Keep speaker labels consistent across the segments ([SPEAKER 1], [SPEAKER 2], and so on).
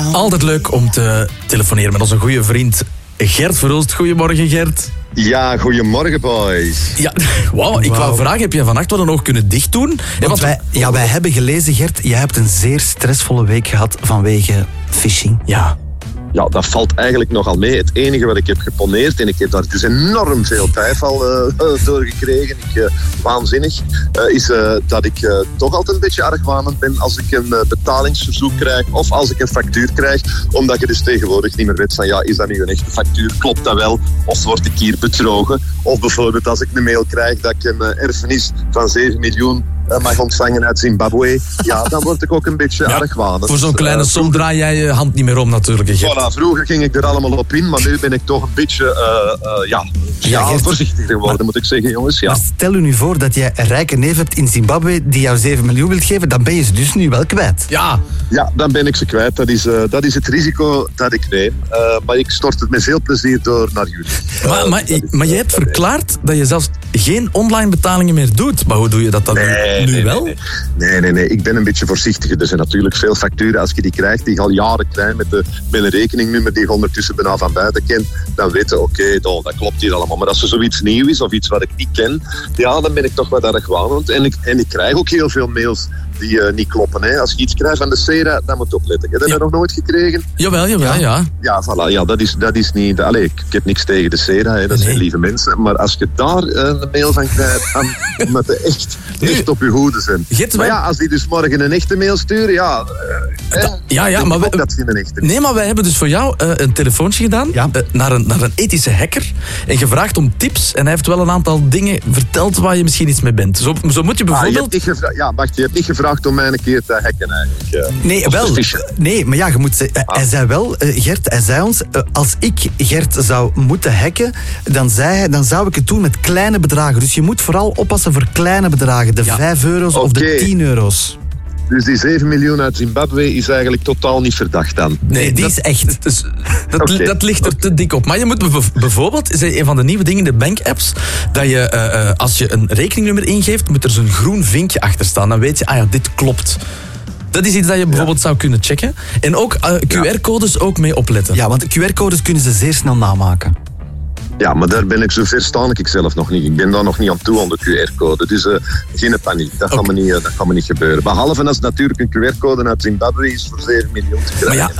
[SPEAKER 1] Altijd leuk om te telefoneren met onze goede vriend Gert Verhulst. Goedemorgen, Gert.
[SPEAKER 2] Ja, goedemorgen, boys.
[SPEAKER 1] Ja, ik wou vragen, heb jij vannacht wel een oog kunnen dicht doen?
[SPEAKER 3] Wij hebben gelezen, Gert, jij hebt een zeer stressvolle week gehad vanwege phishing.
[SPEAKER 2] Ja, dat valt eigenlijk nogal mee. Het enige wat ik heb geponeerd, en ik heb daar dus enorm veel tijd al door gekregen, waanzinnig, is dat ik toch altijd een beetje argwanend ben als ik een betalingsverzoek krijg of als ik een factuur krijg, omdat je dus tegenwoordig niet meer weet van, ja, is dat nu een echte factuur? Klopt dat wel? Of word ik hier bedrogen? Of bijvoorbeeld als ik een mail krijg dat ik een erfenis van 7 miljoen mag ontvangen uit Zimbabwe, ja, dan word ik ook een beetje argwanend.
[SPEAKER 1] Voor zo'n kleine som draai jij je hand niet meer om natuurlijk.
[SPEAKER 2] Voilà, vroeger ging ik er allemaal op in, maar nu ben ik toch een beetje voorzichtig geworden, moet ik zeggen, jongens. Ja.
[SPEAKER 3] Maar stel u nu voor dat jij een rijke neef hebt in Zimbabwe die jou 7 miljoen wilt geven, dan ben je ze dus nu wel kwijt.
[SPEAKER 1] Ja,
[SPEAKER 2] dan ben ik ze kwijt. Dat is het risico dat ik neem. Maar ik stort het met veel plezier door naar jullie.
[SPEAKER 1] Maar je hebt verklaard dat je zelfs geen online betalingen meer doet. Maar hoe doe je dat dan nu wel?
[SPEAKER 2] Nee. Ik ben een beetje voorzichtiger. Er zijn natuurlijk veel facturen, als je die krijgt, die je al jaren krijgt met een rekeningnummer die je ondertussen bijna van buiten kent, dan weet je, oké, dat klopt hier allemaal. Maar als er zoiets nieuw is of iets wat ik niet ken, ja, dan ben ik toch wat argwanend. En ik krijg ook heel veel mails die niet kloppen. Hè. Als je iets krijgt van de SERA, dan moet je opletten. Heb je dat nog nooit gekregen?
[SPEAKER 1] Jawel, ja.
[SPEAKER 2] Ja, voilà. Ja, dat is niet... Allee, ik heb niks tegen de SERA, hè. Dat zijn lieve mensen. Maar als je daar een mail van krijgt, dan moet je echt op je hoede zijn. Maar ja, als die dus morgen een echte mail sturen, ja...
[SPEAKER 1] maar
[SPEAKER 2] dat geen echte.
[SPEAKER 1] Nee, maar wij hebben dus voor jou een telefoontje gedaan naar een ethische hacker en gevraagd om tips. En hij heeft wel een aantal dingen verteld waar je misschien iets mee bent. Zo moet je bijvoorbeeld...
[SPEAKER 2] je hebt niet gevraagd om mij een keer te hacken eigenlijk.
[SPEAKER 3] Nee, maar ja, je moet zeggen, hij zei wel, Gert, hij zei ons, als ik Gert zou moeten hacken, dan zou ik het doen met kleine bedragen. Dus je moet vooral oppassen voor kleine bedragen. De 5 euro's of de 10 euro's.
[SPEAKER 2] Dus die 7 miljoen uit Zimbabwe is eigenlijk totaal niet verdacht dan?
[SPEAKER 3] Nee, die is echt.
[SPEAKER 1] Dat ligt er te dik op. Maar je moet bijvoorbeeld, is een van de nieuwe dingen, de bank-apps, dat je, als je een rekeningnummer ingeeft, moet er zo'n groen vinkje achter staan. Dan weet je, dit klopt. Dat is iets dat je bijvoorbeeld zou kunnen checken. En ook QR-codes ook mee opletten.
[SPEAKER 3] Ja, want QR-codes kunnen ze zeer snel namaken.
[SPEAKER 2] Ja, maar daar ben ik zover staan ik zelf nog niet. Ik ben daar nog niet aan toe aan de QR-code. Dus geen paniek. Dat gaat me niet gebeuren. Behalve als natuurlijk een QR-code uit Zimbabwe is voor 7 miljoen te krijgen.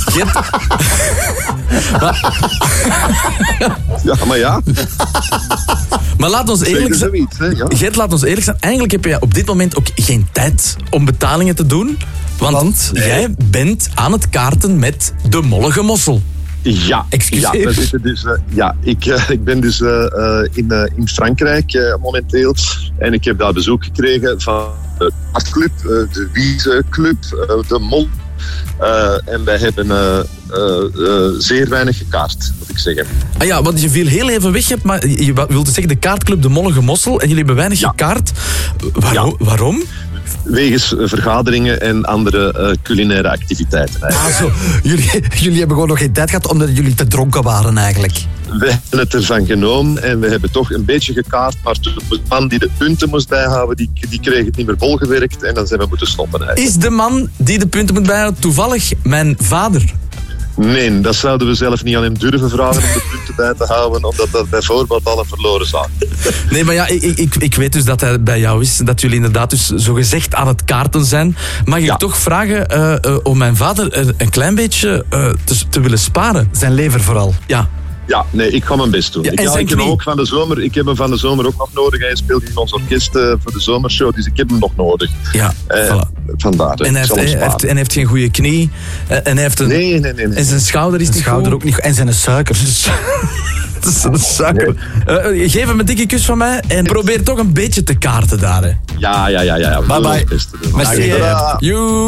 [SPEAKER 2] Maar ja,
[SPEAKER 1] Maar laat ons eerlijk zijn. Gert, laat ons eerlijk zijn. Eigenlijk heb je op dit moment ook geen tijd om betalingen te doen. Want jij bent aan het kaarten met de mollige mossel.
[SPEAKER 2] Ja,
[SPEAKER 1] excuseer.
[SPEAKER 2] Ik ben dus in Frankrijk momenteel. En ik heb daar bezoek gekregen van de Club, de Wiese Club, de Mol. En wij hebben zeer weinig gekaart, moet ik zeggen.
[SPEAKER 1] Ah ja, want je viel heel even weg, maar je wilde zeggen de kaartclub de Mollige Mossel en jullie hebben weinig gekaart. Waarom?
[SPEAKER 2] Wegens vergaderingen en andere culinaire activiteiten.
[SPEAKER 3] Zo. Jullie hebben gewoon nog geen tijd gehad omdat jullie te dronken waren eigenlijk.
[SPEAKER 2] We hebben het ervan genomen en we hebben toch een beetje gekaart, maar de man die de punten moest bijhouden, die kreeg het niet meer volgewerkt en dan zijn we moeten stoppen eigenlijk.
[SPEAKER 1] Is de man die de punten moet bijhouden toevallig mijn vader?
[SPEAKER 2] Nee, dat zouden we zelf niet aan hem durven vragen om de punten bij te houden, omdat dat bijvoorbeeld al een verloren zaak is.
[SPEAKER 1] Nee, maar ja, ik weet dus dat hij bij jou is, dat jullie inderdaad dus zogezegd aan het kaarten zijn. Mag ik toch vragen om mijn vader een klein beetje te willen sparen?
[SPEAKER 3] Zijn lever vooral.
[SPEAKER 1] Ja.
[SPEAKER 2] Ja, nee, ik ga mijn best doen. Ik heb hem ook van de zomer. Ik heb hem van de zomer ook nog nodig. Hij speelt in ons orkest voor de zomershow, dus ik heb hem nog nodig.
[SPEAKER 1] Ja,
[SPEAKER 2] vandaar.
[SPEAKER 1] En hij heeft geen goede knie. En hij heeft
[SPEAKER 2] Nee.
[SPEAKER 1] En zijn schouder is niet goed.
[SPEAKER 3] Ook niet goed. En zijn suikers.
[SPEAKER 1] Dat is een suiker. Geef hem een dikke kus van mij en probeer toch een beetje te kaarten daar. Hè.
[SPEAKER 2] Ja.
[SPEAKER 3] Bye bye.
[SPEAKER 2] Merci.